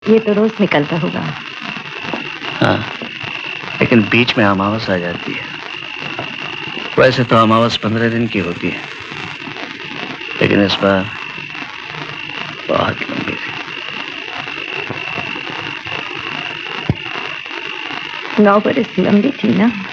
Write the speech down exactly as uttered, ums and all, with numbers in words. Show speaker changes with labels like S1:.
S1: ये तो रोज निकलता होगा।
S2: हाँ, लेकिन बीच में अमावस आ जाती है। वैसे तो अमावस पंद्रह दिन की होती है, लेकिन इस बार बहुत लंबी थी।
S1: नौ बरस लंबी थी ना।